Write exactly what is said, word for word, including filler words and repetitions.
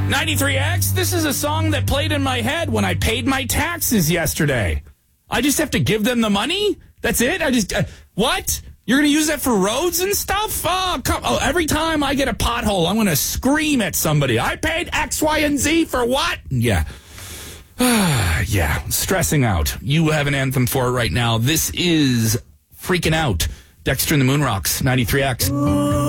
ninety-three X, this is a song that played in my head when I paid my taxes yesterday. I just have to give them the money? That's it? I just, uh, what? You're going to use that for roads and stuff? Oh, come, oh, every time I get a pothole, I'm going to scream at somebody. I paid X, Y, and Z for what? Yeah. yeah, stressing out. You have an anthem for it right now. This is Freaking Out. Dexter and the Moonrocks, ninety-three X.